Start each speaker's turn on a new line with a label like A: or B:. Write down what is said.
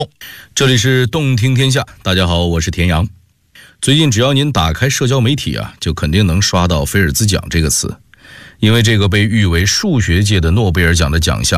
A: 这里是动听天下，大家好，我是田阳。最近只要您打开社交媒体就肯定能刷到菲尔兹奖这个词，因为这个被誉为数学界的诺贝尔奖的奖项